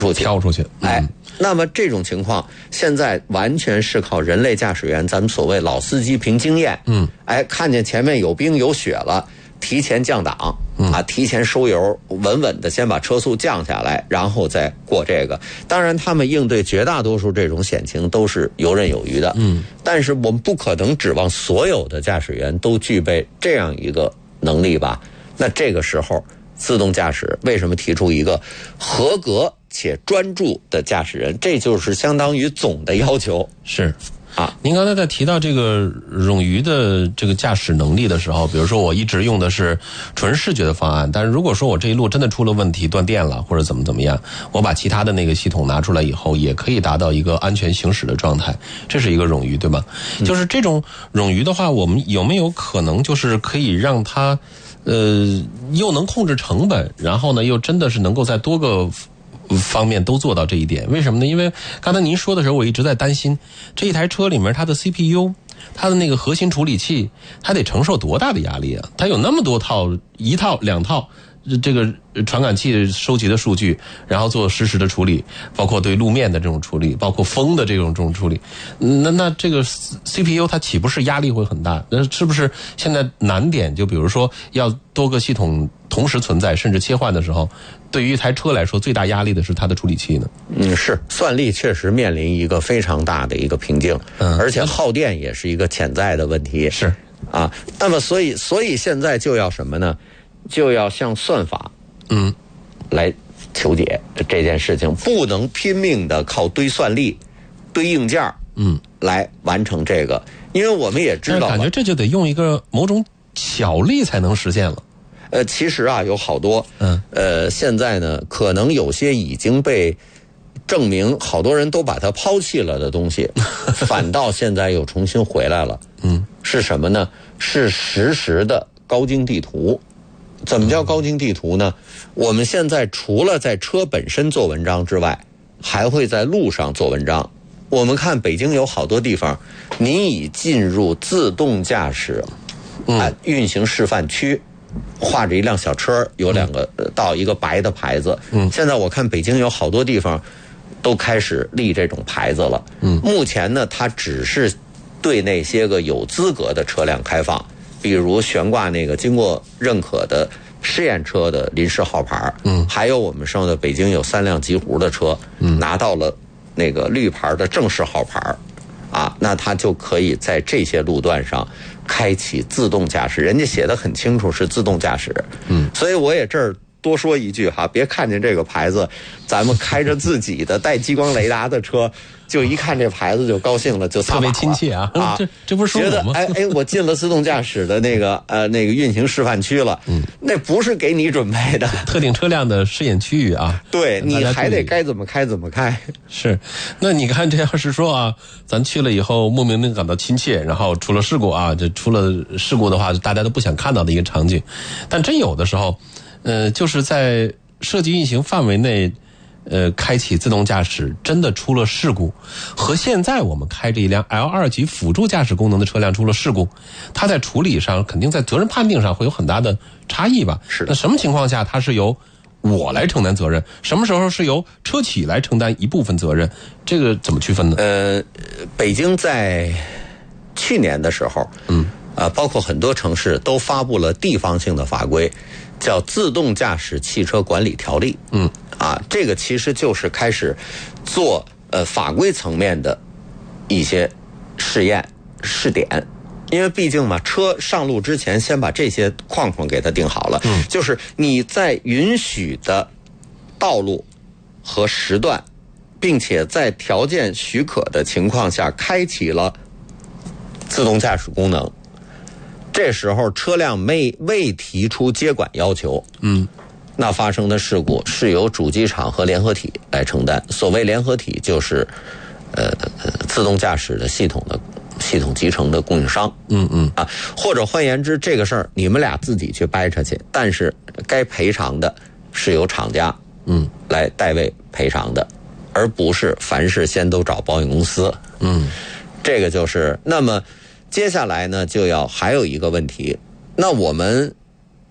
飘出去。 那么这种情况现在完全是靠人类驾驶员，咱们所谓老司机凭经验，看见前面有冰有雪了，提前降档提前收油，稳稳的先把车速降下来，然后再过这个。当然他们应对绝大多数这种险情都是游刃有余的，但是我们不可能指望所有的驾驶员都具备这样一个能力吧。那这个时候自动驾驶为什么提出一个合格且专注的驾驶人，这就是相当于总的要求。 是您刚才在提到这个冗余的这个驾驶能力的时候，比如说我一直用的是纯视觉的方案，但是如果说我这一路真的出了问题，断电了或者怎么样，我把其他的那个系统拿出来以后，也可以达到一个安全行驶的状态，这是一个冗余，对吧？就是这种冗余的话，我们有没有可能就是可以让它又能控制成本，然后呢又真的是能够在多个方面都做到这一点？为什么呢？因为刚才您说的时候，我一直在担心这一台车里面它的 CPU， 它的那个核心处理器，它得承受多大的压力啊？它有那么多套，一套两套这个传感器收集的数据，然后做实时的处理，包括对路面的这种处理，包括风的这种处理。那这个 CPU 它岂不是压力会很大？那是不是现在难点就比如说要多个系统同时存在甚至切换的时候，对于一台车来说最大压力的是它的处理器呢？ 是算力确实面临一个非常大的一个瓶颈，而且耗电也是一个潜在的问题。 是那么所以现在就要什么呢？就要向算法来求解这件事情，不能拼命的靠堆算力堆硬件来完成这个，因为我们也知道感觉这就得用一个某种巧力才能实现了。 其实有好多现在呢可能有些已经被证明好多人都把它抛弃了的东西反倒现在又重新回来了。是什么呢？是实时的高精地图。怎么叫高精地图呢？我们现在除了在车本身做文章之外，还会在路上做文章。我们看北京有好多地方，你已进入自动驾驶运行示范区，画着一辆小车，有两个到一个白的牌子。现在我看北京有好多地方都开始立这种牌子了。目前呢，它只是对那些个有资格的车辆开放。比如悬挂那个经过认可的试验车的临时号牌，还有我们说的北京有3辆极狐的车，拿到了那个绿牌的正式号牌，那它就可以在这些路段上开启自动驾驶，人家写的很清楚是自动驾驶。所以我也这儿多说一句别看见这个牌子，咱们开着自己的带激光雷达的车，就一看这牌子就高兴了，就特别亲切这不是说觉得我进了自动驾驶的那个运行示范区了。那不是给你准备的特定车辆的试验区域对，你还得该怎么开怎么开。 是，那你看这要是说咱去了以后莫名的感到亲切，然后出了事故这出了事故的话，大家都不想看到的一个场景。但真有的时候就是在设计运行范围内开启自动驾驶真的出了事故，和现在我们开着一辆 L2 级辅助驾驶功能的车辆出了事故，它在处理上肯定在责任判定上会有很大的差异吧？ 是的。 那什么情况下它是由我来承担责任，什么时候是由车企来承担一部分责任，这个怎么区分呢？ 北京在去年的时候包括很多城市都发布了地方性的法规，叫自动驾驶汽车管理条例。这个其实就是开始做法规层面的一些试验试点，因为毕竟嘛，车上路之前先把这些框框给它定好了。就是你在允许的道路和时段，并且在条件许可的情况下开启了自动驾驶功能，这时候车辆未提出接管要求，那发生的事故是由主机厂和联合体来承担。所谓联合体就是自动驾驶的系统集成的供应商。或者换言之，这个事儿你们俩自己去掰扯去，但是该赔偿的是由厂家来代为赔偿的，而不是凡事先都找保险公司。这个就是那么接下来呢，就要还有一个问题，那我们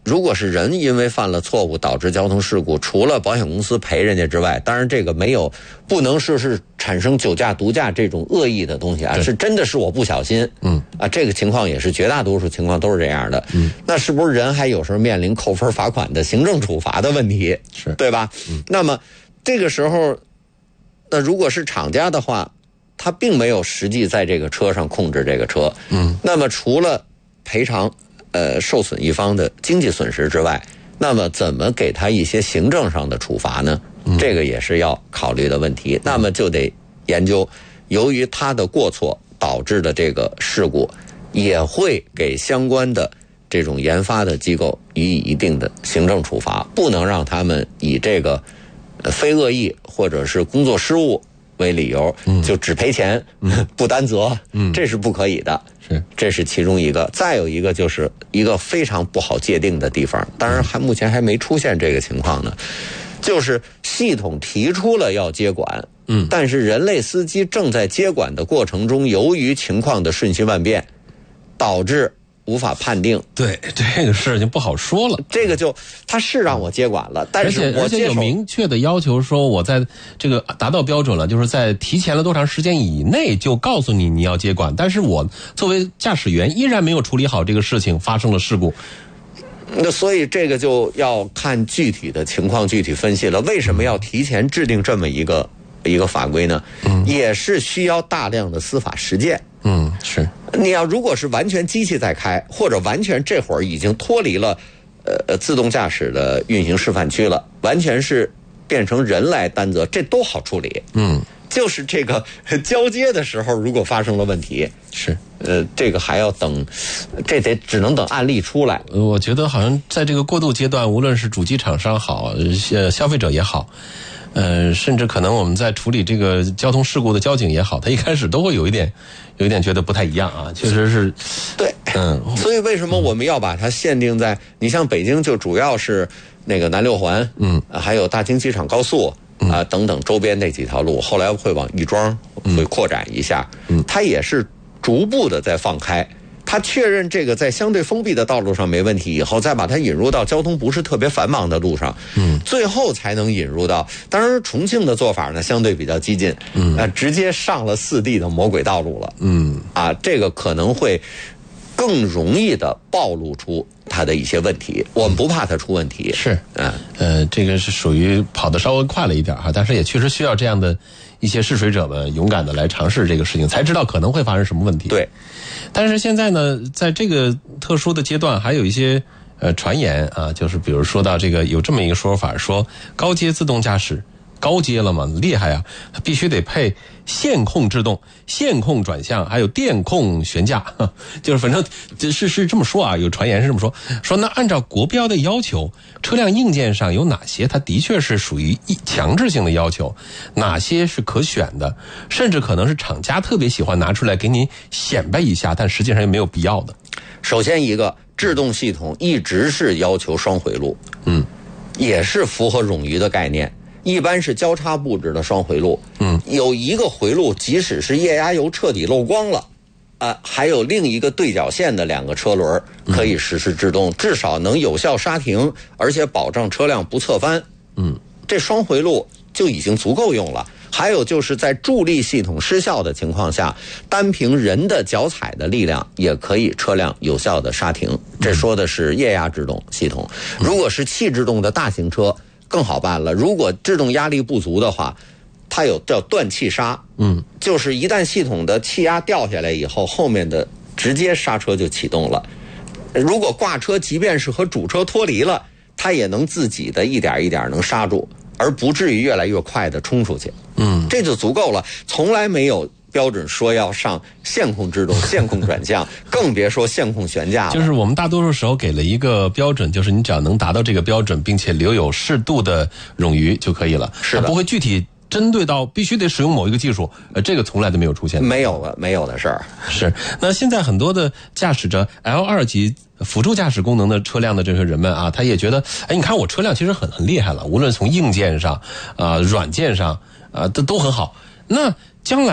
如果是人因为犯了错误导致交通事故，除了保险公司赔人家之外，当然这个不能说是产生酒驾、毒驾这种恶意的东西啊，是真的是我不小心。这个情况也是绝大多数情况都是这样的。那是不是人还有时候面临扣分罚款的行政处罚的问题？ 是对吧？那么这个时候，那如果是厂家的话，他并没有实际在这个车上控制这个车。那么除了赔偿受损一方的经济损失之外，那么怎么给他一些行政上的处罚呢？这个也是要考虑的问题。那么就得研究，由于他的过错导致的这个事故，也会给相关的这种研发的机构予以一定的行政处罚，不能让他们以这个非恶意或者是工作失误为理由就只赔钱不担责，这是不可以的。这是其中一个。再有一个就是一个非常不好界定的地方，当然目前还没出现这个情况呢，就是系统提出了要接管，但是人类司机正在接管的过程中，由于情况的瞬息万变，导致无法判定。 对，这个事情不好说了。 这个他是让我接管了，但是而且有明确的要求说，我在这个达到标准了，就是在提前了多长时间以内就告诉你要接管，但是我作为驾驶员依然没有处理好这个事情，发生了事故。 那所以这个就要看具体的情况具体分析了。为什么要提前制定这么一个法规呢？也是需要大量的司法实践。 是。 你要如果是完全机器在开，或者完全这会儿已经脱离了自动驾驶的运行示范区了，完全是变成人来担责，这都好处理。就是这个交接的时候，如果发生了问题， 是这个还要等，这只能等案例出来。 我觉得好像在这个过渡阶段，无论是主机厂商好，消费者也好，甚至可能我们在处理这个交通事故的交警也好，他一开始都会有一点觉得不太一样啊，确实是。 对，所以为什么我们要把它限定在？你像北京就主要是那个南六环，还有大兴机场高速。等等周边那几条路，后来会往亦庄会扩展一下，它也是逐步的在放开。它确认这个在相对封闭的道路上没问题以后，再把它引入到交通不是特别繁忙的路上，最后才能引入到。当然，重庆的做法呢相对比较激进，直接上了4D 的魔鬼道路了，这个可能会更容易的暴露出它的一些问题。我们不怕它出问题， 是，这个是属于跑得稍微快了一点哈，但是也确实需要这样的一些试水者们勇敢的来尝试这个事情，才知道可能会发生什么问题。 对， 但是现在呢，在这个特殊的阶段，还有一些传言啊，就是比如说到这个有这么一个说法，说高阶自动驾驶。高阶了嘛，厉害啊！它必须得配线控制动、线控转向，还有电控悬架，就是反正是这么说啊。有传言是这么说那按照国标的要求，车辆硬件上有哪些它的确是属于强制性的要求，哪些是可选的，甚至可能是厂家特别喜欢拿出来给你显摆一下，但实际上也没有必要的。 首先一个制动系统一直是要求双回路，也是符合冗余的概念。一般是交叉布置的双回路，有一个回路即使是液压油彻底漏光了，还有另一个对角线的2个车轮可以实施制动，至少能有效刹停，而且保障车辆不侧翻。这双回路就已经足够用了。还有就是在助力系统失效的情况下，单凭人的脚踩的力量也可以车辆有效的刹停。这说的是液压制动系统。如果是气制动的大型车更好办了，如果制动压力不足的话，它有叫断气刹，就是一旦系统的气压掉下来以后，后面的直接刹车就启动了。如果挂车即便是和主车脱离了，它也能自己的一点一点能刹住，而不至于越来越快的冲出去。这就足够了，从来没有标准说要上线控制动、线控转向，更别说线控悬架了。 就是我们大多数时候给了一个标准，就是你只要能达到这个标准，并且留有适度的冗余就可以了。 是的， 不会具体针对到必须得使用某一个技术，这个从来都没有出现。 没有的事儿。 是。那现在很多的驾驶着 L2 级辅助驾驶功能的车辆的这些人们啊，他也觉得，你看我车辆其实很厉害了，无论从硬件上软件上都很好。那将来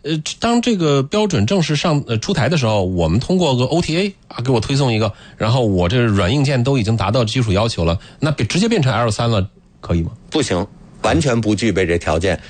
当这个标准正式出台的时候，我们通过个 OTA 啊，给我推送一个，然后我这软硬件都已经达到基础要求了，那直接变成 L3了，可以吗？ 不行，完全不具备这条件。